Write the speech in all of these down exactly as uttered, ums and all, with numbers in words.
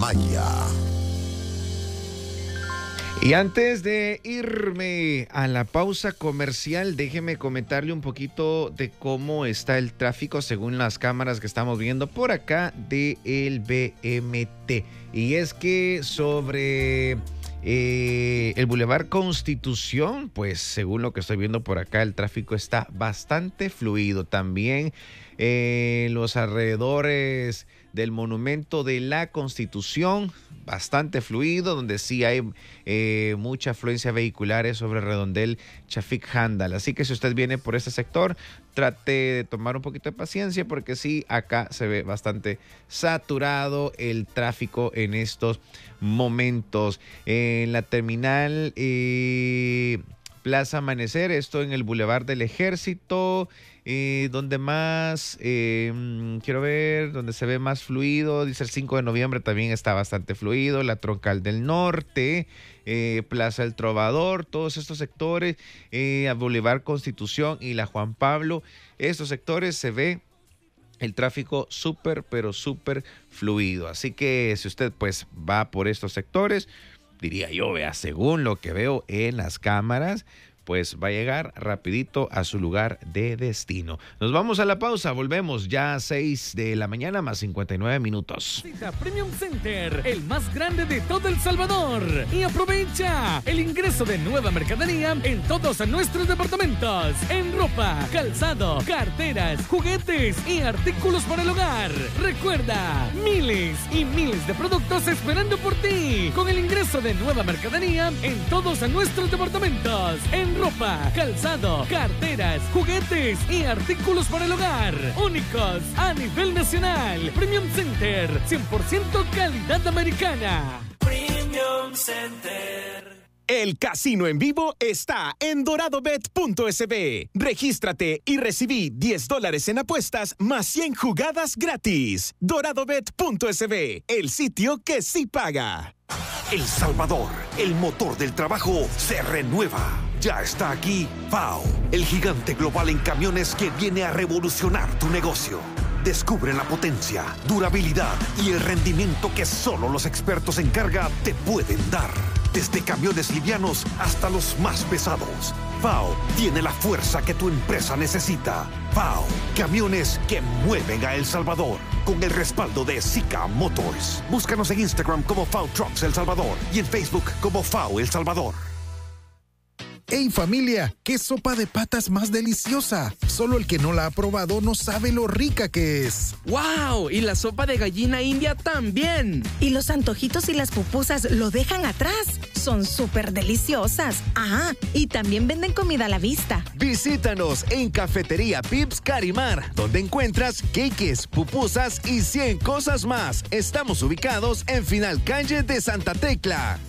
Maya. Y antes de irme a la pausa comercial, déjeme comentarle un poquito de cómo está el tráfico según las cámaras que estamos viendo por acá del B M T. Y es que sobre eh, el Boulevard Constitución, pues según lo que estoy viendo por acá, el tráfico está bastante fluido. También eh, los alrededores del Monumento de la Constitución, bastante fluido, donde sí hay eh, mucha afluencia vehicular sobre Redondel Chafik Handal. Así que si usted viene por este sector, trate de tomar un poquito de paciencia, porque sí, acá se ve bastante saturado el tráfico en estos momentos. En la terminal eh, Plaza Amanecer, esto en el Boulevard del Ejército, Eh, donde más, eh, quiero ver, donde se ve más fluido, dice el cinco de noviembre también está bastante fluido, la Troncal del Norte, eh, Plaza El Trovador, todos estos sectores, eh, Boulevard Constitución y la Juan Pablo, estos sectores se ve el tráfico súper, pero súper fluido. Así que si usted pues va por estos sectores, diría yo, vea, según lo que veo en las cámaras, pues va a llegar rapidito a su lugar de destino. Nos vamos a la pausa, volvemos ya a seis de la mañana más cincuenta y nueve minutos. Visita Premium Center, el más grande de todo El Salvador, y aprovecha el ingreso de nueva mercadería en todos nuestros departamentos, en ropa, calzado, carteras, juguetes y artículos para el hogar. Recuerda, miles y miles de productos esperando por ti, con el ingreso de nueva mercadería en todos nuestros departamentos, en ropa, calzado, carteras, juguetes y artículos para el hogar. Únicos a nivel nacional. Premium Center, cien por ciento calidad americana. Premium Center. El casino en vivo está en doradobet punto es be. Regístrate y recibí diez dólares en apuestas más cien jugadas gratis. doradobet punto es be, el sitio que sí paga. El Salvador, el motor del trabajo, se renueva. Ya está aquí F A O, el gigante global en camiones que viene a revolucionar tu negocio. Descubre la potencia, durabilidad y el rendimiento que solo los expertos en carga te pueden dar. Desde camiones livianos hasta los más pesados, F A O tiene la fuerza que tu empresa necesita. F A O, camiones que mueven a El Salvador, con el respaldo de Zika Motors. Búscanos en Instagram como F A O Trucks El Salvador y en Facebook como F A O El Salvador. ¡Hey familia! ¡Qué sopa de patas más deliciosa! Solo el que no la ha probado no sabe lo rica que es. ¡Wow! Y la sopa de gallina india también. Y los antojitos y las pupusas lo dejan atrás. Son súper deliciosas. Ah, y también venden comida a la vista. Visítanos en Cafetería Pips Carimar, donde encuentras queques, pupusas y cien cosas más. Estamos ubicados en Final Calle de Santa Tecla.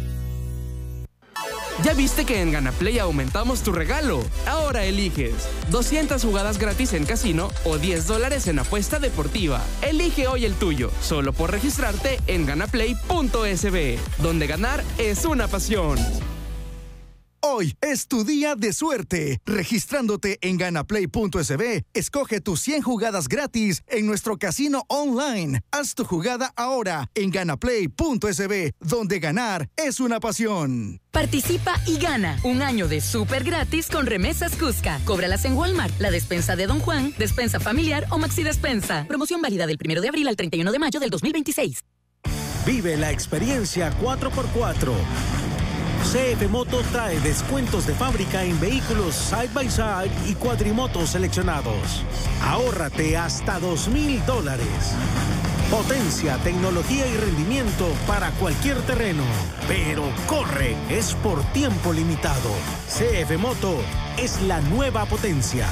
¿Ya viste que en Ganaplay aumentamos tu regalo? Ahora eliges doscientas jugadas gratis en casino o diez dólares en apuesta deportiva. Elige hoy el tuyo, solo por registrarte en ganaplay punto es be, donde ganar es una pasión. Hoy es tu día de suerte. Registrándote en ganaplay punto es be, escoge tus cien jugadas gratis en nuestro casino online. Haz tu jugada ahora en ganaplay punto es be, donde ganar es una pasión. Participa y gana un año de súper gratis con remesas Cusca. Cóbralas en Walmart, la despensa de Don Juan, despensa familiar o Maxi Despensa. Promoción válida del primero de abril al treinta y uno de mayo del dos mil veintiséis. Vive la experiencia cuatro por cuatro. C F Moto trae descuentos de fábrica en vehículos side by side y cuatrimotos seleccionados. Ahórrate hasta dos mil dólares. Potencia, tecnología y rendimiento para cualquier terreno. Pero corre, es por tiempo limitado. C F Moto es la nueva potencia.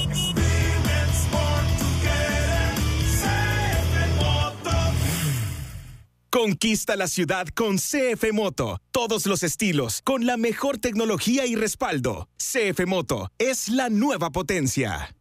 Conquista la ciudad con C F Moto. Todos los estilos, con la mejor tecnología y respaldo. C F Moto es la nueva potencia.